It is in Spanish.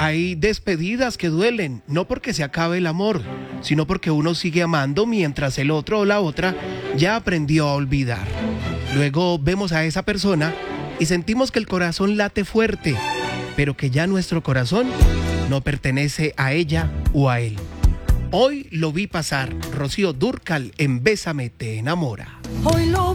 Hay despedidas que duelen, no porque se acabe el amor, sino porque uno sigue amando mientras el otro o la otra ya aprendió a olvidar. Luego vemos a esa persona y sentimos que el corazón late fuerte, pero que ya nuestro corazón no pertenece a ella o a él. Hoy lo vi pasar, Rocío Dúrcal en Bésame te enamora. Hoy lo